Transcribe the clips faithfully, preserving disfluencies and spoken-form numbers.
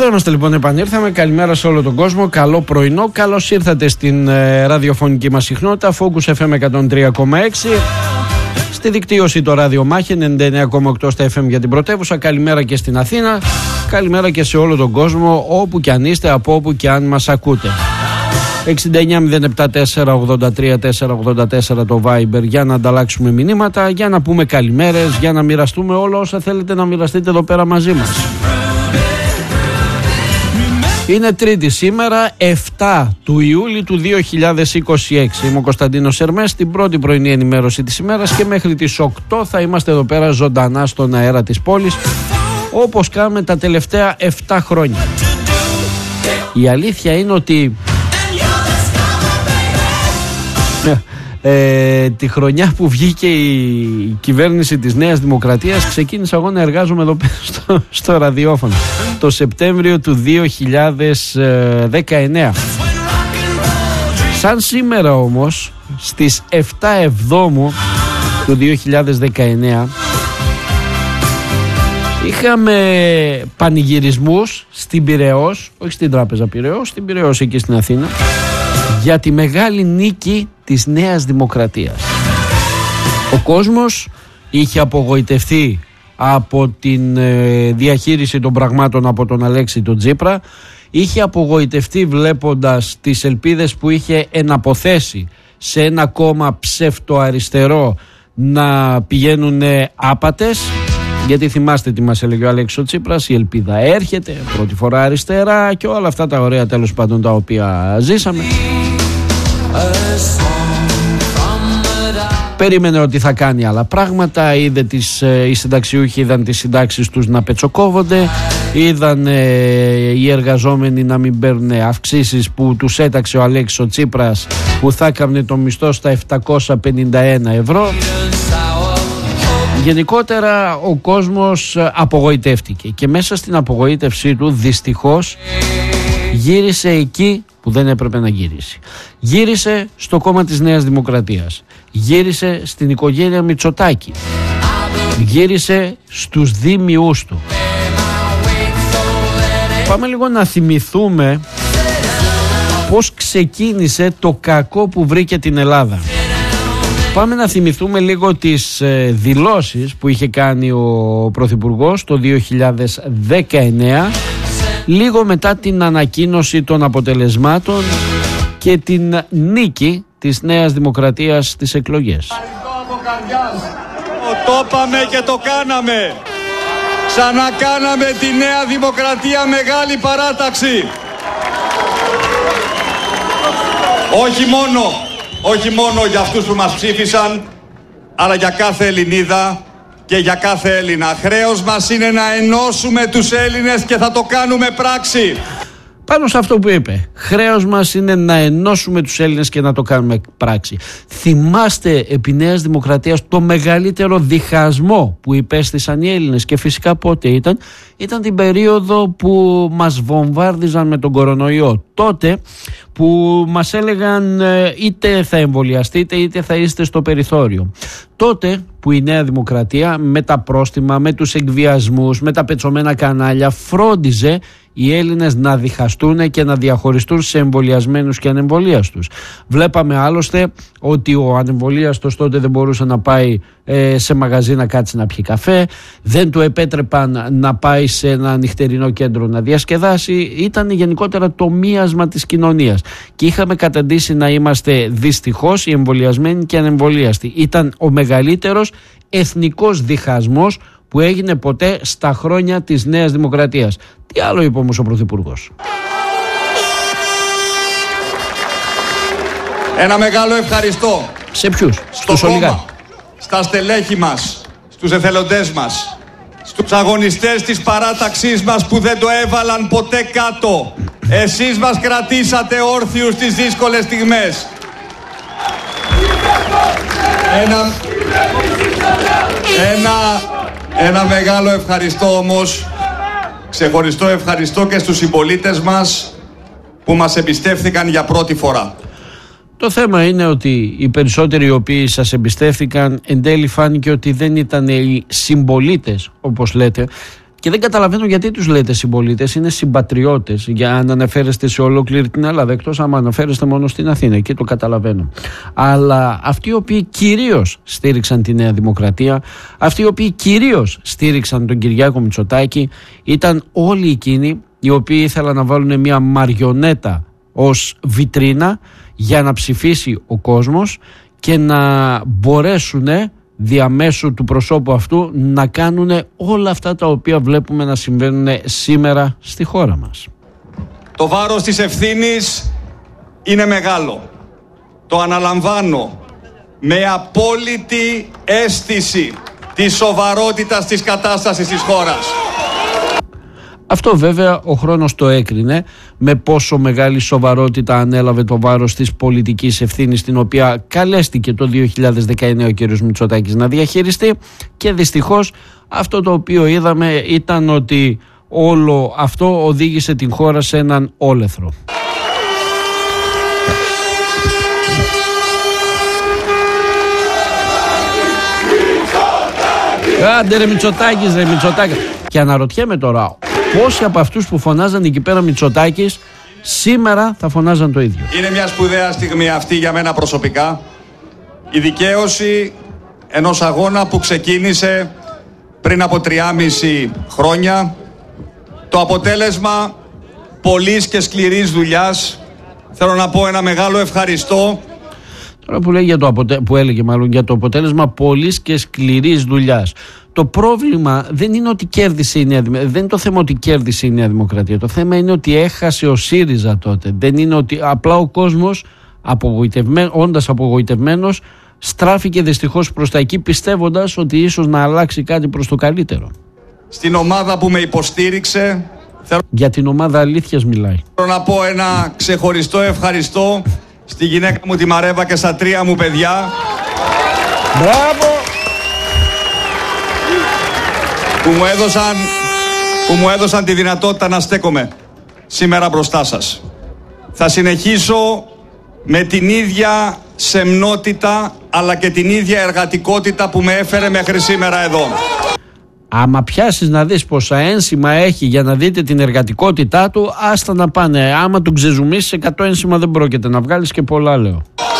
Εδώ είμαστε λοιπόν, επανήρθαμε. Καλημέρα σε όλο τον κόσμο. Καλό πρωινό. Καλώς ήρθατε στην ε, ραδιοφωνική μας συχνότητα Focus εφ εμ εκατόν τρία κόμμα έξι. Στη δικτύωση το ραδιομάχη ενενήντα εννέα κόμμα οκτώ στα εφ εμ για την πρωτεύουσα. Καλημέρα και στην Αθήνα. Καλημέρα και σε όλο τον κόσμο, όπου και αν είστε, από όπου και αν μας ακούτε. εξήντα εννέα μηδέν επτά τέσσερα ογδόντα τρία τέσσερα ογδόντα τέσσερα το Viber για να ανταλλάξουμε μηνύματα, για να πούμε καλημέρες, για να μοιραστούμε όλα όσα θέλετε να μοιραστείτε εδώ πέρα μαζί μας. Είναι Τρίτη σήμερα, εφτά του Ιούλη του δύο χιλιάδες είκοσι έξι. Είμαι ο Κωνσταντίνος Ερμές, στην πρώτη πρωινή ενημέρωση της ημέρας, και μέχρι τις οκτώ θα είμαστε εδώ πέρα ζωντανά στον αέρα της πόλης, όπως κάνουμε τα τελευταία εφτά χρόνια. Η αλήθεια είναι ότι ε, τη χρονιά που βγήκε η κυβέρνηση της Νέας Δημοκρατίας, ξεκίνησα εγώ να εργάζομαι εδώ πέρα στο, στο ραδιόφωνο το Σεπτέμβριο του δύο χιλιάδες δεκαεννέα. Σαν σήμερα όμως, στις εφτά Εβδόμου του δύο χιλιάδες δεκαεννέα, είχαμε πανηγυρισμούς στην Πειραιώς, όχι στην Τράπεζα Πειραιώς, στην Πειραιώς εκεί στην Αθήνα, για τη μεγάλη νίκη της Νέας Δημοκρατίας. Ο κόσμος είχε απογοητευτεί από την ε, διαχείριση των πραγμάτων από τον Αλέξη τον Τσίπρα, είχε απογοητευτεί βλέποντας τις ελπίδες που είχε εναποθέσει σε ένα κόμμα ψευτοαριστερό να πηγαίνουν άπατες. Γιατί θυμάστε τι μας έλεγε ο Αλέξης ο Τσίπρας, η ελπίδα έρχεται, πρώτη φορά αριστερά και όλα αυτά τα ωραία τέλος πάντων τα οποία ζήσαμε. Περίμενε ότι θα κάνει άλλα πράγματα, είδε τις, οι συνταξιούχοι είδαν τις συντάξεις τους να πετσοκόβονται, είδαν ε, οι εργαζόμενοι να μην παίρνουν αυξήσεις που τους έταξε ο Αλέξης ο Τσίπρας, που θα έκαμνε το μισθό στα επτακόσια πενήντα ένα ευρώ. Γενικότερα ο κόσμος απογοητεύτηκε και μέσα στην απογοήτευσή του δυστυχώς γύρισε εκεί που δεν έπρεπε να γυρίσει. Γύρισε στο κόμμα της Νέας Δημοκρατίας. Γύρισε στην οικογένεια Μητσοτάκη. Γύρισε στους δήμιους του. Πάμε λίγο να θυμηθούμε πώς ξεκίνησε το κακό που βρήκε την Ελλάδα. Πάμε να θυμηθούμε λίγο τις ε, δηλώσεις που είχε κάνει ο Πρωθυπουργός το δύο χιλιάδες δεκαεννέα, λίγο μετά την ανακοίνωση των αποτελεσμάτων και την νίκη της Νέας Δημοκρατίας στις εκλογές. Το είπαμε και το κάναμε. Ξανακάναμε τη Νέα Δημοκρατία μεγάλη παράταξη. Όχι μόνο Όχι μόνο για αυτούς που μας ψήφισαν, αλλά για κάθε Ελληνίδα και για κάθε Έλληνα. Χρέος μας είναι να ενώσουμε τους Έλληνες και θα το κάνουμε πράξη. Πάνω σε αυτό που είπε, χρέος μας είναι να ενώσουμε τους Έλληνες και να το κάνουμε πράξη. Θυμάστε επί Νέας Δημοκρατίας το μεγαλύτερο διχασμό που υπέστησαν οι Έλληνες, και φυσικά πότε ήταν? Ήταν την περίοδο που μας βομβάρδιζαν με τον κορονοϊό. Τότε που μας έλεγαν είτε θα εμβολιαστείτε είτε θα είστε στο περιθώριο. Τότε που η Νέα Δημοκρατία με τα πρόστιμα, με τους εκβιασμούς, με τα πετσωμένα κανάλια φρόντιζε οι Έλληνες να διχαστούν και να διαχωριστούν σε εμβολιασμένους και ανεμβολίαστους. Βλέπαμε άλλωστε ότι ο ανεμβολίαστος τότε δεν μπορούσε να πάει ε, σε μαγαζί να κάτσει να πιει καφέ, δεν του επέτρεπαν να πάει σε ένα νυχτερινό κέντρο να διασκεδάσει. Ήταν γενικότερα το μίασμα της κοινωνίας και είχαμε καταντήσει να είμαστε δυστυχώς οι εμβολιασμένοι και ανεμβολίαστοι. Ήταν ο μεγαλύτερος εθνικός διχασμός που έγινε ποτέ στα χρόνια της Νέας Δημοκρατίας. Τι άλλο είπε όμως ο Πρωθυπουργός? Ένα μεγάλο ευχαριστώ. Σε ποιους? Στο κόμμα, στα στελέχη μας, στους εθελοντές μας, στους αγωνιστές της παράταξής μας που δεν το έβαλαν ποτέ κάτω. Εσείς μας κρατήσατε όρθιους στις δύσκολες στιγμές. Ένα, ένα, ένα μεγάλο ευχαριστώ όμως, ξεχωριστό ευχαριστώ και στους συμπολίτες μας που μας εμπιστεύθηκαν για πρώτη φορά. Το θέμα είναι ότι οι περισσότεροι οι οποίοι σας εμπιστεύθηκαν εν τέλει φάνηκε ότι δεν ήταν οι συμπολίτες όπως λέτε, Και δεν καταλαβαίνω γιατί τους λέτε συμπολίτες, είναι συμπατριώτες, για να αναφέρεστε σε ολόκληρη την Ελλάδα, εκτός άμα αναφέρεστε μόνο στην Αθήνα, εκεί το καταλαβαίνω. Αλλά αυτοί οι οποίοι κυρίως στήριξαν τη Νέα Δημοκρατία, αυτοί οι οποίοι κυρίως στήριξαν τον Κυριάκο Μητσοτάκη, ήταν όλοι εκείνοι οι οποίοι ήθελαν να βάλουν μια μαριονέτα ως βιτρίνα για να ψηφίσει ο κόσμος και να μπορέσουν διαμέσου του προσώπου αυτού να κάνουν όλα αυτά τα οποία βλέπουμε να συμβαίνουν σήμερα στη χώρα μας. Το βάρος της ευθύνης είναι μεγάλο. Το αναλαμβάνω με απόλυτη αίσθηση της σοβαρότητας της κατάστασης της χώρας. Αυτό βέβαια ο χρόνος το έκρινε με πόσο μεγάλη σοβαρότητα ανέλαβε το βάρος της πολιτικής ευθύνης, την οποία καλέστηκε το δύο χιλιάδες δεκαεννέα ο κ. Μητσοτάκης να διαχειριστεί, και δυστυχώς αυτό το οποίο είδαμε ήταν ότι όλο αυτό οδήγησε την χώρα σε έναν όλεθρο. Άντε ρε Μητσοτάκης, ρε Μητσοτάκης. Και αναρωτιέμαι τώρα, πόσοι από αυτούς που φωνάζαν εκεί πέρα Μητσοτάκης σήμερα θα φωνάζαν το ίδιο. Είναι μια σπουδαία στιγμή αυτή για μένα προσωπικά. Η δικαίωση ενός αγώνα που ξεκίνησε πριν από τριάμιση χρόνια. Το αποτέλεσμα πολλής και σκληρής δουλειάς. Θέλω να πω ένα μεγάλο ευχαριστώ. Τώρα που, λέει για το αποτε... που έλεγε μάλλον για το αποτέλεσμα πολλής και σκληρής δουλειάς. Το πρόβλημα δεν είναι ότι κέρδισε η Νέα Δημοκρατία. Δεν είναι το θέμα ότι κέρδισε η Νέα Δημοκρατία. Το θέμα είναι ότι έχασε ο ΣΥΡΙΖΑ τότε. Δεν είναι ότι απλά ο κόσμος, απογοητευμένο, όντας απογοητευμένος, στράφηκε δυστυχώς προς τα εκεί, πιστεύοντας ότι ίσως να αλλάξει κάτι προς το καλύτερο. Στην ομάδα που με υποστήριξε. Για την ομάδα αλήθειας μιλάει. Θέλω να πω ένα ξεχωριστό ευχαριστώ στη γυναίκα μου τη Μαρέβα και στα τρία μου παιδιά. Μπράβο! Που μου έδωσαν, που μου έδωσαν τη δυνατότητα να στέκομαι σήμερα μπροστά σας. Θα συνεχίσω με την ίδια σεμνότητα αλλά και την ίδια εργατικότητα που με έφερε μέχρι σήμερα εδώ. Άμα πιάσεις να δεις πόσα ένσημα έχει για να δείτε την εργατικότητά του, άστα να πάνε. Άμα του ξεζουμίσεις εκατό ένσημα δεν πρόκειται να βγάλεις, και πολλά λέω.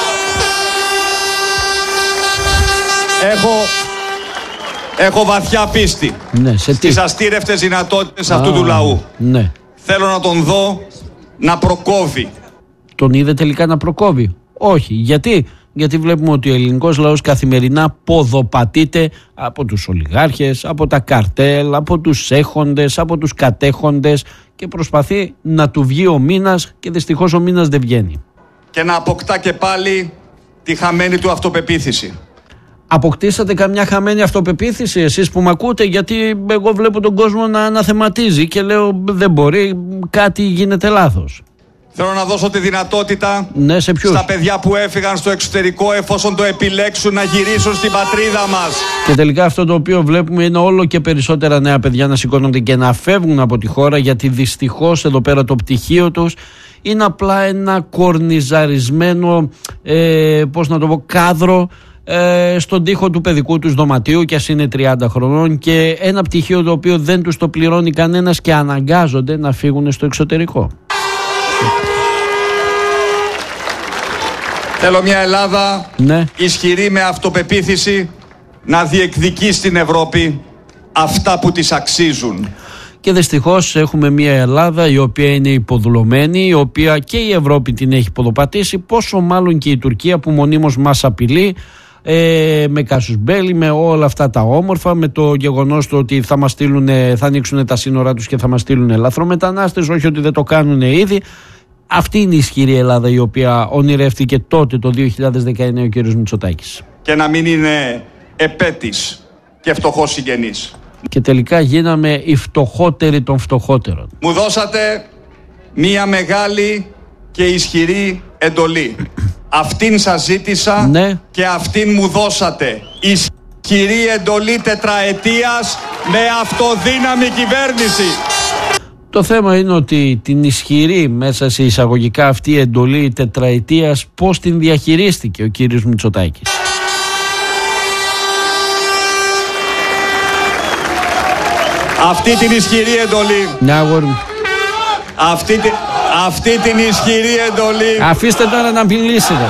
Έχω, έχω βαθιά πίστη ναι, σε στις αστήρευτες δυνατότητες αυτού Α, του λαού. Ναι. Θέλω να τον δω να προκόβει. Τον είδε τελικά να προκόβει? Όχι. Γιατί? Γιατί βλέπουμε ότι ο ελληνικός λαός καθημερινά ποδοπατείται από τους ολιγάρχες, από τα καρτέλ, από τους έχοντες, από τους κατέχοντες, και προσπαθεί να του βγει ο μήνας, και δυστυχώς ο μήνας δεν βγαίνει. Και να αποκτά και πάλι τη χαμένη του αυτοπεποίθηση. Αποκτήσατε καμιά χαμένη αυτοπεποίθηση εσείς που με ακούτε? Γιατί εγώ βλέπω τον κόσμο να αναθεματίζει και λέω δεν μπορεί, κάτι γίνεται λάθος. Θέλω να δώσω τη δυνατότητα ναι, σε ποιους? Στα παιδιά που έφυγαν στο εξωτερικό, εφόσον το επιλέξουν, να γυρίσουν στην πατρίδα μας. Και τελικά αυτό το οποίο βλέπουμε είναι όλο και περισσότερα νέα παιδιά να σηκώνονται και να φεύγουν από τη χώρα, γιατί δυστυχώς εδώ πέρα το πτυχίο τους είναι απλά ένα κορνιζαρισμένο ε, πώς να το πω, κάδρο ε, στον τοίχο του παιδικού τους δωματίου, και ας είναι τριάντα χρονών, και ένα πτυχίο το οποίο δεν τους το πληρώνει κανένας και αναγκάζονται να φύγουν στο εξωτερικό. Θέλω μια Ελλάδα ναι. ισχυρή με αυτοπεποίθηση να διεκδικεί στην Ευρώπη αυτά που της αξίζουν. Και δυστυχώς έχουμε μια Ελλάδα η οποία είναι υποδουλωμένη, η οποία και η Ευρώπη την έχει ποδοπατήσει, πόσο μάλλον και η Τουρκία που μονίμως μας απειλεί ε, με κάσους μπέλι, με όλα αυτά τα όμορφα, με το γεγονός του ότι θα μας στείλουν, θα ανοίξουν τα σύνορά τους και θα μας στείλουν λαθρομετανάστες, όχι ότι δεν το κάνουν ήδη. Αυτή είναι η ισχυρή Ελλάδα η οποία ονειρεύτηκε τότε το δύο χιλιάδες δεκαεννέα ο κ. Μητσοτάκης. Και να μην είναι επέτης και φτωχός συγγενής. Και τελικά γίναμε οι φτωχότεροι των φτωχότερων. Μου δώσατε μία μεγάλη και ισχυρή εντολή. Αυτήν σας ζήτησα ναι. και αυτήν μου δώσατε. Ισχυρή εντολή τετραετίας με αυτοδύναμη κυβέρνηση. Το θέμα είναι ότι την ισχυρή μέσα σε εισαγωγικά αυτή εντολή τετραετίας πώς την διαχειρίστηκε ο κύριος Μητσοτάκης. Αυτή την ισχυρή εντολή. Μια αγόρι μου. Αυτή, τη, αυτή την ισχυρή εντολή. Αφήστε τώρα να μιλήσετε.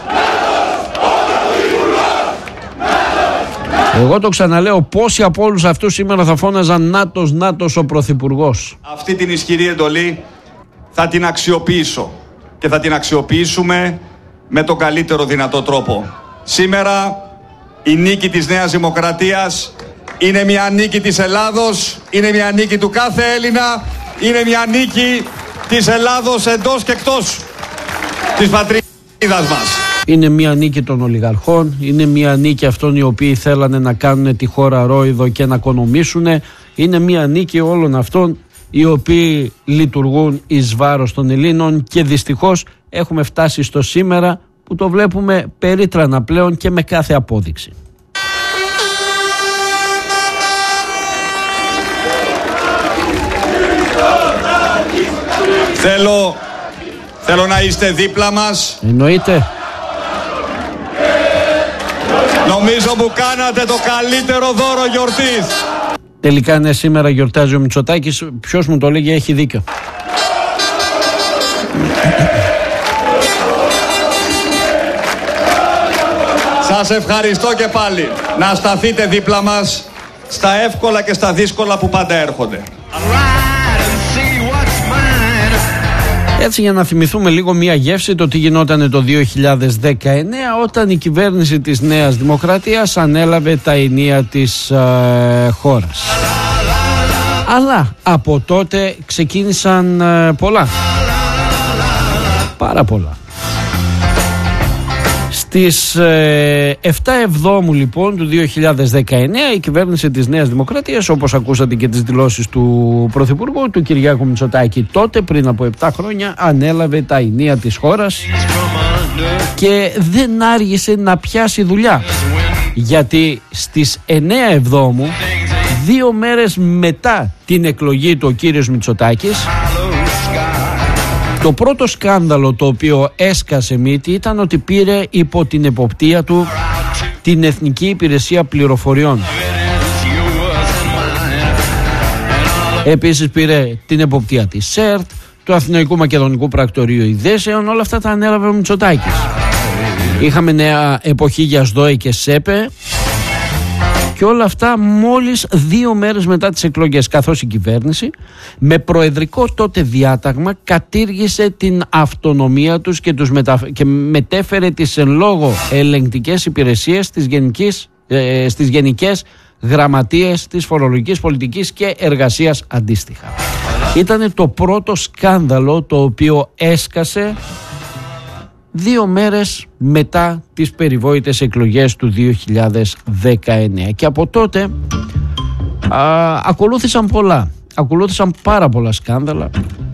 Εγώ το ξαναλέω, πόσοι από όλους αυτούς σήμερα θα φώναζαν Νάτος, Νάτος ο Πρωθυπουργός. Αυτή την ισχυρή εντολή θα την αξιοποιήσω και θα την αξιοποιήσουμε με τον καλύτερο δυνατό τρόπο. Σήμερα η νίκη της Νέας Δημοκρατίας είναι μια νίκη της Ελλάδος, είναι μια νίκη του κάθε Έλληνα, είναι μια νίκη της Ελλάδος εντός και εκτός της πατρίδας μας. Είναι μια νίκη των ολιγαρχών, είναι μια νίκη αυτών οι οποίοι θέλανε να κάνουν τη χώρα ρόιδο και να οικονομήσουν. Είναι μια νίκη όλων αυτών οι οποίοι λειτουργούν εις βάρος των Ελλήνων και δυστυχώς έχουμε φτάσει στο σήμερα που το βλέπουμε περίτρανα πλέον και με κάθε απόδειξη. Θέλω, θέλω να είστε δίπλα μας. Εννοείται. Νομίζω που κάνατε το καλύτερο δώρο γιορτής. Τελικά ναι, σήμερα γιορτάζει ο Μητσοτάκης. Ποιος μου το λέγει έχει δίκιο. Σας ευχαριστώ και πάλι. Να σταθείτε δίπλα μας στα εύκολα και στα δύσκολα που πάντα έρχονται. Έτσι για να θυμηθούμε λίγο μια γεύση το τι γινόταν το δύο χιλιάδες δεκαεννέα όταν η κυβέρνηση της Νέας Δημοκρατίας ανέλαβε τα ενία της ε, χώρας. Αλλά από τότε ξεκίνησαν ε, πολλά. Πάρα πολλά. Στις ε, εφτά Εβδόμου λοιπόν του δύο χιλιάδες δεκαεννέα η κυβέρνηση της Νέας Δημοκρατίας, όπως ακούσατε και τις δηλώσεις του Πρωθυπουργού του Κυριάκου Μητσοτάκη τότε πριν από επτά χρόνια, ανέλαβε τα ενία της χώρας και δεν άργησε να πιάσει δουλειά, γιατί στις εννέα Εβδόμου, δύο μέρες μετά την εκλογή του ο κύριος Μητσοτάκης, το πρώτο σκάνδαλο το οποίο έσκασε μύτη ήταν ότι πήρε υπό την εποπτεία του την Εθνική Υπηρεσία Πληροφοριών. Επίσης πήρε την εποπτεία της ΣΕΡΤ, του Αθηναϊκού Μακεδονικού Πρακτορείου Ειδέσεων, όλα αυτά τα ανέλαβε ο Μητσοτάκης. Είχαμε νέα εποχή για ΣΔΟΕ και ΣΕΠΕ και όλα αυτά μόλις δύο μέρες μετά τις εκλογές, καθώς η κυβέρνηση με προεδρικό τότε διάταγμα κατήργησε την αυτονομία τους και, τους μετα... και μετέφερε τις εν λόγω ελεγκτικές υπηρεσίες στις, γενικής, ε, στις γενικές γραμματείες της φορολογικής πολιτικής και εργασίας αντίστοιχα. Ήταν το πρώτο σκάνδαλο το οποίο έσκασε δύο μέρες μετά τις περιβόητες εκλογές του δύο χιλιάδες δεκαεννέα και από τότε α, ακολούθησαν πολλά ακολούθησαν πάρα πολλά σκάνδαλα,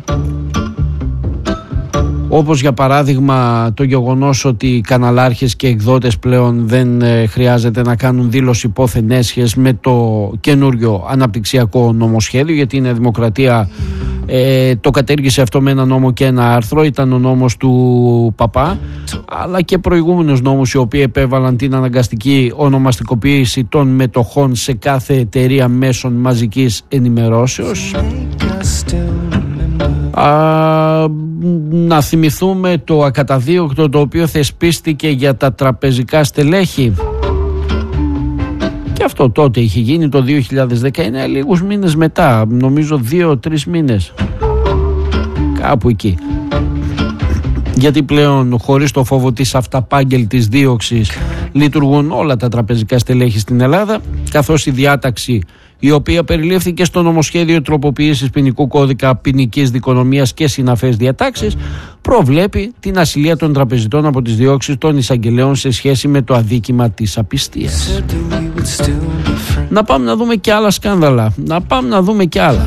όπως για παράδειγμα το γεγονός ότι οι καναλάρχες και εκδότες πλέον δεν ε, χρειάζεται να κάνουν δήλωση υπόθεν έσχες με το καινούριο αναπτυξιακό νομοσχέδιο, γιατί η Νέα Δημοκρατία ε, το κατέργησε αυτό με ένα νόμο και ένα άρθρο. Ήταν ο νόμος του Παπά, αλλά και προηγούμενους νόμους οι οποίοι επέβαλαν την αναγκαστική ονομαστικοποίηση των μετοχών σε κάθε εταιρεία μέσων μαζικής ενημερώσεως. Α, να θυμηθούμε το ακαταδίωκτο το οποίο θεσπίστηκε για τα τραπεζικά στελέχη, και αυτό τότε είχε γίνει το δύο χιλιάδες δεκαεννέα, λίγους μήνες μετά, νομίζω δύο-τρεις μήνες, κάπου εκεί. Γιατί πλέον χωρίς το φόβο της αυταπάγγελτης δίωξης λειτουργούν όλα τα τραπεζικά στελέχη στην Ελλάδα, καθώς η διάταξη η οποία περιλήφθηκε στο νομοσχέδιο τροποποίησης ποινικού κώδικα ποινικής δικονομίας και συναφές διατάξεις, προβλέπει την ασυλία των τραπεζιτών από τις διώξεις των εισαγγελέων σε σχέση με το αδίκημα της απιστίας. Να πάμε να δούμε και άλλα σκάνδαλα. Να πάμε να δούμε και άλλα.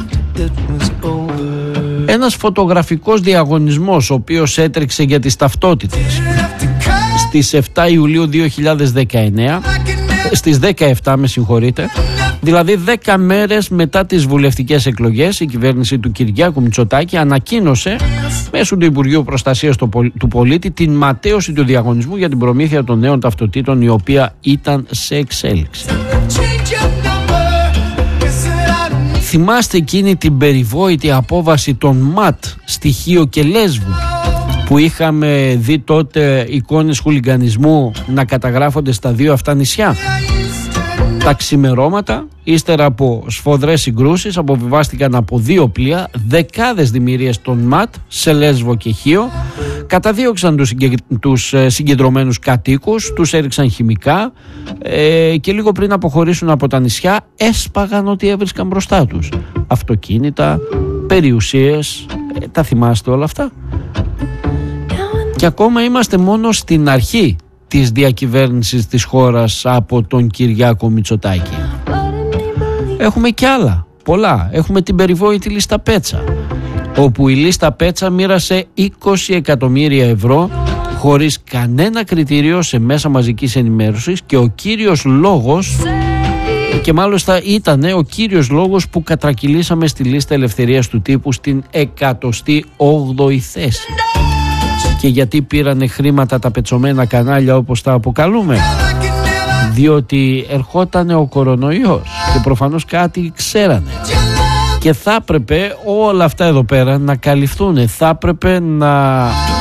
Ένας φωτογραφικός διαγωνισμός ο οποίος έτρεξε για τις ταυτότητες στις εφτά Ιουλίου δύο χιλιάδες δεκαεννέα, στις δεκαεπτά με συγχωρείτε, δηλαδή δέκα μέρες μετά τις βουλευτικές εκλογές, η κυβέρνηση του Κυριάκου Μητσοτάκη ανακοίνωσε μέσω του Υπουργείου Προστασίας του Πολίτη την ματαίωση του διαγωνισμού για την προμήθεια των νέων ταυτοτήτων, η οποία ήταν σε εξέλιξη. Θυμάστε εκείνη την περιβόητη απόβαση των ΜΑΤ στη Χίο και Λέσβου, που είχαμε δει τότε εικόνες χουλιγκανισμού να καταγράφονται στα δύο αυτά νησιά? Τα ξημερώματα, ύστερα από σφοδρές συγκρούσεις, αποβιβάστηκαν από δύο πλοία δεκάδες δημιουργίες των ΜΑΤ σε Λέσβο και Χίο, καταδίωξαν τους, συγκε... τους συγκεντρωμένους κατοίκους, τους έριξαν χημικά ε, και λίγο πριν αποχωρήσουν από τα νησιά έσπαγαν ό,τι έβρισκαν μπροστά τους. Αυτοκίνητα, περιουσίες, ε, τα θυμάστε όλα αυτά? Και ακόμα είμαστε μόνο στην αρχή της διακυβέρνησης της χώρας από τον Κυριάκο Μητσοτάκη. Έχουμε κι άλλα, πολλά. Έχουμε την περιβόητη λίστα Πέτσα, όπου η λίστα Πέτσα μοίρασε είκοσι εκατομμύρια ευρώ χωρίς κανένα κριτήριο σε μέσα μαζικής ενημέρωσης, και ο κύριος λόγος, και μάλιστα ήταν ο κύριος λόγος που κατρακυλήσαμε στη λίστα ελευθερίας του τύπου στην εκατοστή όγδοη θέση. Και γιατί πήρανε χρήματα τα πετσωμένα κανάλια, όπως τα αποκαλούμε? Διότι ερχότανε ο κορονοϊός και προφανώς κάτι ξέρανε, και θα έπρεπε όλα αυτά εδώ πέρα να καλυφθούν. Θα έπρεπε να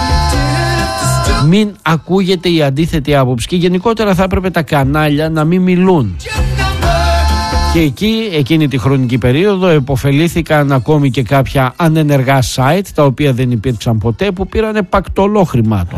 μην ακούγεται η αντίθετη άποψη, και γενικότερα θα έπρεπε τα κανάλια να μην μιλούν. Και εκεί, εκείνη τη χρονική περίοδο, επωφελήθηκαν ακόμη και κάποια ανενεργά site, τα οποία δεν υπήρξαν ποτέ, που πήρανε πακτολό χρημάτων.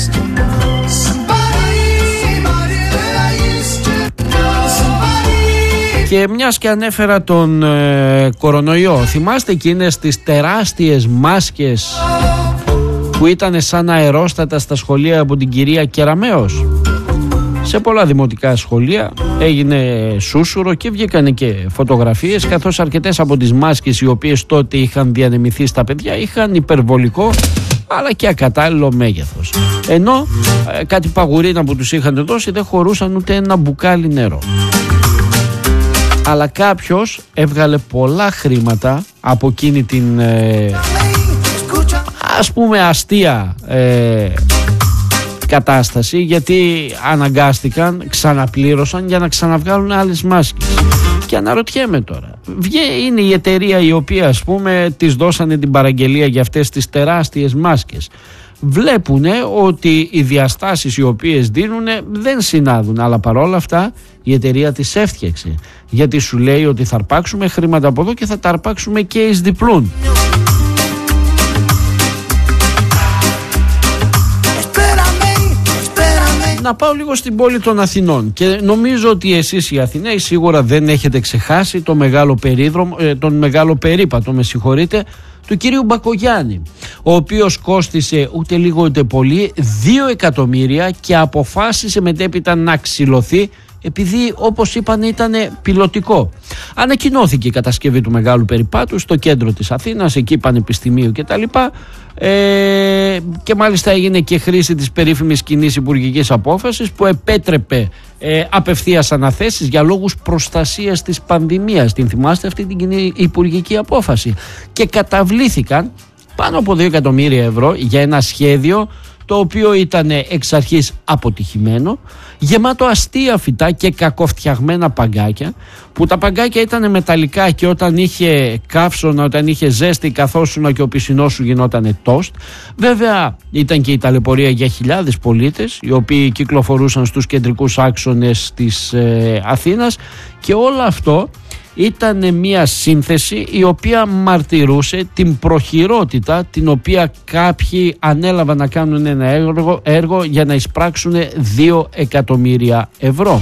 Και μιας και ανέφερα τον ε, κορονοϊό, θυμάστε εκείνες τις τεράστιες μάσκες που ήταν σαν αερόστατα στα σχολεία από την κυρία Κεραμέως? Σε πολλά δημοτικά σχολεία έγινε σούσουρο και βγήκανε και φωτογραφίες, καθώς αρκετές από τις μάσκες οι οποίες τότε είχαν διανεμηθεί στα παιδιά είχαν υπερβολικό αλλά και ακατάλληλο μέγεθος. Ενώ ε, κάτι παγουρίνα που τους είχαν δώσει δεν χωρούσαν ούτε ένα μπουκάλι νερό. Αλλά κάποιος έβγαλε πολλά χρήματα από εκείνη την ε, ας πούμε αστεία ε, κατάσταση, γιατί αναγκάστηκαν, ξαναπλήρωσαν για να ξαναβγάλουν άλλες μάσκες. Και αναρωτιέμαι τώρα, είναι η εταιρεία η οποία, ας πούμε, τις δώσανε την παραγγελία για αυτές τις τεράστιες μάσκες. Βλέπουνε ότι οι διαστάσεις οι οποίες δίνουν δεν συνάδουν, αλλά παρόλα αυτά η εταιρεία τις έφτιαξε, γιατί σου λέει ότι θα αρπάξουμε χρήματα από εδώ και θα τα αρπάξουμε και εις διπλούν. Να πάω λίγο στην πόλη των Αθηνών, και νομίζω ότι εσείς οι Αθηναίοι σίγουρα δεν έχετε ξεχάσει το μεγάλο περίδρομο, τον μεγάλο περίπατο, με συγχωρείτε, του κυρίου Μπακογιάννη, ο οποίος κόστισε ούτε λίγο ούτε πολύ δύο εκατομμύρια και αποφάσισε μετέπειτα να ξυλωθεί, επειδή, όπως είπαν, ήταν πιλωτικό. Ανακοινώθηκε η κατασκευή του μεγάλου περιπάτου στο κέντρο της Αθήνας, εκεί πανεπιστημίου κτλ. Ε, και μάλιστα έγινε και χρήση της περίφημης κοινής υπουργικής απόφασης που επέτρεπε ε, απευθείας αναθέσεις για λόγους προστασίας της πανδημίας. Την θυμάστε αυτή την κοινή υπουργική απόφαση? Και καταβλήθηκαν πάνω από δύο εκατομμύρια ευρώ για ένα σχέδιο το οποίο ήταν εξ αρχής αποτυχημένο, γεμάτο αστεία φυτά και κακοφτιαγμένα παγκάκια, που τα παγκάκια ήταν μεταλλικά και όταν είχε καύσωνα, όταν είχε ζέστη, καθόσουνα και ο πισινός σου γινότανε τόστ. Βέβαια ήταν και η ταλαιπωρία για χιλιάδες πολίτες οι οποίοι κυκλοφορούσαν στους κεντρικούς άξονες της ε, Αθήνας, και όλο αυτό ήταν μια σύνθεση η οποία μαρτυρούσε την προχειρότητα την οποία κάποιοι ανέλαβαν να κάνουν ένα έργο, έργο για να εισπράξουν δύο εκατομμύρια ευρώ.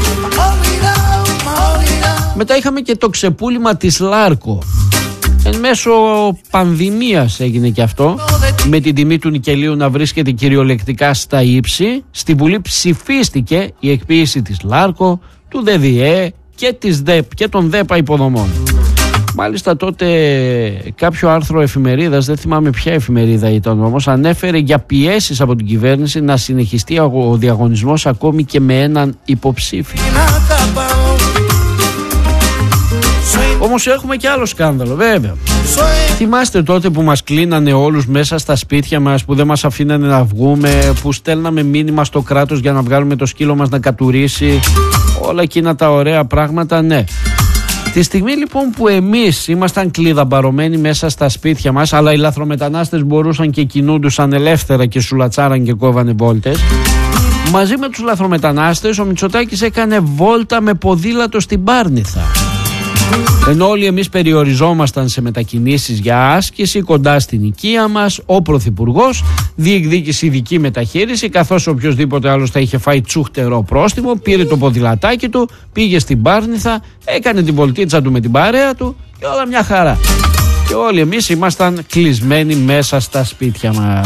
Μετά είχαμε και το ξεπούλημα της Λάρκο. Εν μέσω πανδημίας έγινε και αυτό, με την τιμή του νικελίου να βρίσκεται κυριολεκτικά στα ύψη. Στη Βουλή ψηφίστηκε η εκποίηση της Λάρκο, του ΔΔΕ και, της ΔΕΠ, και των ΔΕΠΑ υποδομών. Μάλιστα τότε κάποιο άρθρο εφημερίδας, δεν θυμάμαι ποια εφημερίδα ήταν όμως, ανέφερε για πιέσεις από την κυβέρνηση να συνεχιστεί ο διαγωνισμός ακόμη και με έναν υποψήφιο. Όμως έχουμε και άλλο σκάνδαλο, βέβαια. Θυμάστε τότε που μας κλείνανε όλους μέσα στα σπίτια μας, που δεν μας αφήνανε να βγούμε, που στέλναμε μήνυμα στο κράτος για να βγάλουμε το σκύλο μας να κατουρίσει, όλα εκείνα τα ωραία πράγματα? Ναι. Τη στιγμή λοιπόν που εμείς ήμασταν κλειδαμπαρωμένοι μέσα στα σπίτια μας, αλλά οι λαθρομετανάστες μπορούσαν και κινούντουσαν ελεύθερα και σουλατσάραν και κόβανε βόλτες, μαζί με τους λαθρομετανάστες ο Μητσοτάκης έκανε βόλτα με ποδήλατο στην Πάρνηθα. Ενώ όλοι εμείς περιοριζόμασταν σε μετακινήσεις για άσκηση κοντά στην οικία μας, ο Πρωθυπουργός διεκδίκησε ειδική μεταχείριση, καθώς οποιοσδήποτε άλλος θα είχε φάει τσούχτερο πρόστιμο, πήρε το ποδηλατάκι του, πήγε στην Πάρνηθα, έκανε την βολτίτσα του με την παρέα του και όλα μια χαρά. Και όλοι εμείς ήμασταν κλεισμένοι μέσα στα σπίτια μας.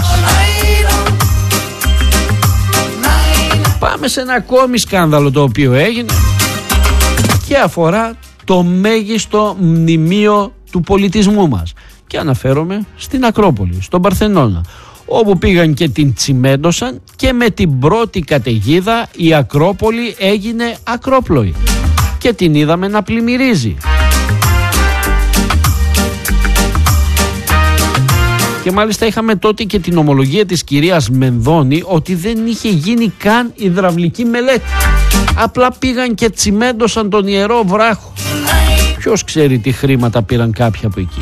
Πάμε σε ένα ακόμη σκάνδαλο το οποίο έγινε και αφορά το μέγιστο μνημείο του πολιτισμού μας. Και αναφέρομαι στην Ακρόπολη, στον Παρθενώνα, όπου πήγαν και την τσιμέντωσαν και με την πρώτη καταιγίδα η Ακρόπολη έγινε ακρόπλοη και την είδαμε να πλημμυρίζει. Και μάλιστα είχαμε τότε και την ομολογία της κυρίας Μενδώνη ότι δεν είχε γίνει καν υδραυλική μελέτη. Απλά πήγαν και τσιμέντωσαν τον Ιερό Βράχο. Ποιος ξέρει τι χρήματα πήραν κάποιοι από εκεί.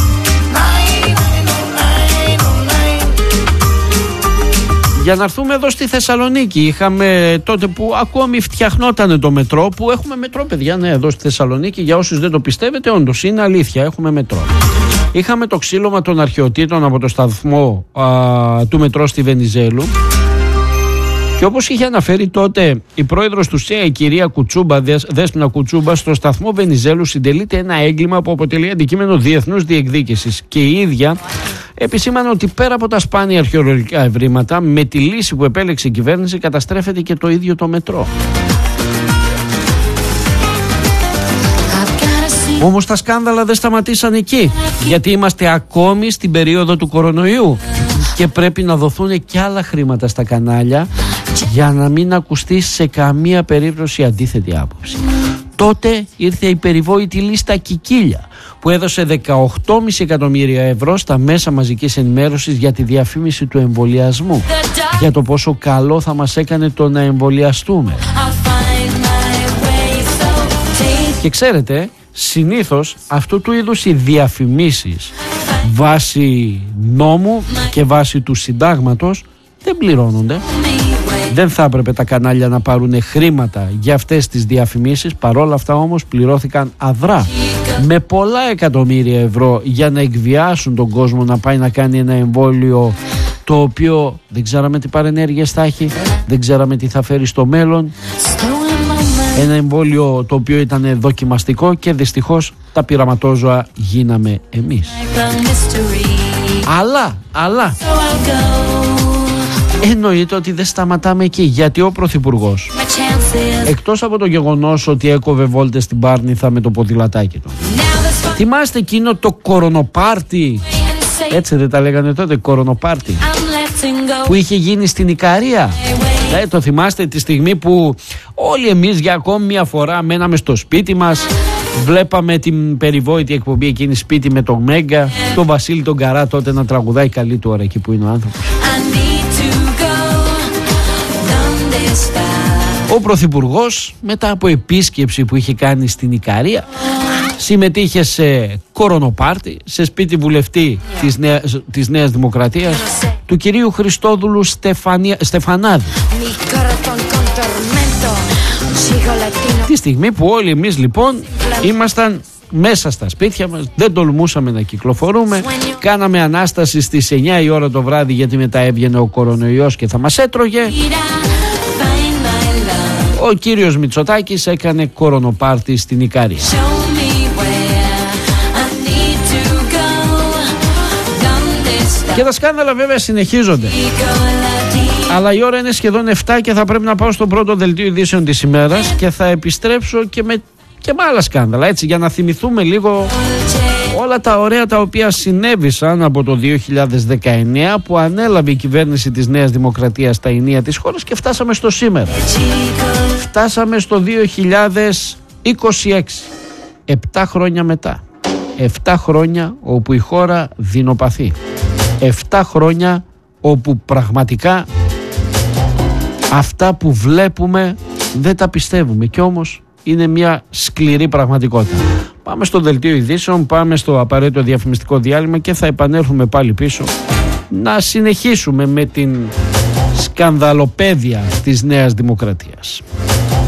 Για να έρθουμε εδώ στη Θεσσαλονίκη, είχαμε τότε που ακόμη φτιαχνόταν το μετρό, που έχουμε μετρό παιδιά, ναι, εδώ στη Θεσσαλονίκη, για όσους δεν το πιστεύετε, όντως είναι αλήθεια, έχουμε μετρό. Είχαμε το ξύλωμα των αρχαιοτήτων από το σταθμό α, του μετρό στη Βενιζέλου. Και όπως είχε αναφέρει τότε η πρόεδρος του ΣΕΑ, η κυρία Κουτσούμπα, Δέσποινα Κουτσούμπα, στο σταθμό Βενιζέλου συντελείται ένα έγκλημα που αποτελεί αντικείμενο διεθνούς διεκδίκησης. Και η ίδια επισήμανε ότι πέρα από τα σπάνια αρχαιολογικά ευρήματα, με τη λύση που επέλεξε η κυβέρνηση καταστρέφεται και το ίδιο το μετρό. Όμως τα σκάνδαλα δεν σταματήσαν εκεί, γιατί είμαστε ακόμη στην περίοδο του κορονοϊού και πρέπει να δοθούν και άλλα χρήματα στα κανάλια για να μην ακουστεί σε καμία περίπτωση αντίθετη άποψη. Τότε ήρθε η περιβόητη λίστα Κικίλια που έδωσε δεκαοκτώ κόμμα πέντε εκατομμύρια ευρώ στα μέσα μαζικής ενημέρωσης για τη διαφήμιση του εμβολιασμού, για το πόσο καλό θα μας έκανε το να εμβολιαστούμε. Και ξέρετε, συνήθως αυτού του είδους οι διαφημίσεις βάσει νόμου και βάσει του συντάγματος δεν πληρώνονται. Δεν θα έπρεπε τα κανάλια να πάρουν χρήματα για αυτές τις διαφημίσεις, παρόλα αυτά όμως πληρώθηκαν αδρά με πολλά εκατομμύρια ευρώ για να εκβιάσουν τον κόσμο να πάει να κάνει ένα εμβόλιο το οποίο δεν ξέραμε τι παρενέργειες θα έχει, δεν ξέραμε τι θα φέρει στο μέλλον. Ένα εμβόλιο το οποίο ήταν δοκιμαστικό και δυστυχώς τα πειραματόζωα γίναμε εμείς. Αλλά, αλλά εννοείται ότι δεν σταματάμε εκεί, γιατί ο Πρωθυπουργός, εκτός από το γεγονός ότι έκοβε βόλτες στην Πάρνηθα με το ποδηλατάκι του, θυμάστε εκείνο το κορονοπάρτι, έτσι δεν τα λέγανε τότε, κορονοπάρτι, που είχε γίνει στην Ικαρία? Ε, το θυμάστε τη στιγμή που όλοι εμείς για ακόμη μια φορά μέναμε στο σπίτι μας, βλέπαμε την περιβόητη εκπομπή εκείνη σπίτι με τον Μέγκα, τον Βασίλη τον Καρά τότε να τραγουδάει καλή του ώρα εκεί που είναι ο άνθρωπος. Ο Πρωθυπουργός μετά από επίσκεψη που είχε κάνει στην Ικαρία συμμετείχε σε κορονοπάρτι, σε σπίτι βουλευτή της Νέας, της Νέας Δημοκρατίας, του κυρίου Χριστόδουλου Στεφανία, Στεφανάδη. Τη στιγμή που όλοι εμείς λοιπόν ήμασταν μέσα στα σπίτια μας, δεν τολμούσαμε να κυκλοφορούμε, κάναμε ανάσταση στις εννιά η ώρα το βράδυ γιατί μετά έβγαινε ο κορονοϊός και θα μας έτρωγε. Ο κύριος Μητσοτάκης έκανε κορονοπάρτι στην Ικαρία. Και τα σκάνδαλα βέβαια συνεχίζονται. Αλλά η ώρα είναι σχεδόν επτά και θα πρέπει να πάω στο πρώτο δελτίο ειδήσεων της ημέρας και θα επιστρέψω και με, και με άλλα σκάνδαλα, έτσι, για να θυμηθούμε λίγο όλα τα ωραία τα οποία συνέβησαν από το δύο χιλιάδες δεκαεννιά που ανέλαβε η κυβέρνηση της Νέας Δημοκρατίας τα ενία της χώρας και φτάσαμε στο σήμερα. Φτάσαμε στο δύο χιλιάδες είκοσι έξι, επτά χρόνια μετά. επτά χρόνια όπου η χώρα δεινοπαθεί. επτά χρόνια όπου πραγματικά αυτά που βλέπουμε δεν τα πιστεύουμε και όμως είναι μια σκληρή πραγματικότητα. Πάμε στο δελτίο ειδήσεων, πάμε στο απαραίτητο διαφημιστικό διάλειμμα και θα επανέλθουμε πάλι πίσω να συνεχίσουμε με την σκανδαλοπαίδεια της Νέας Δημοκρατίας.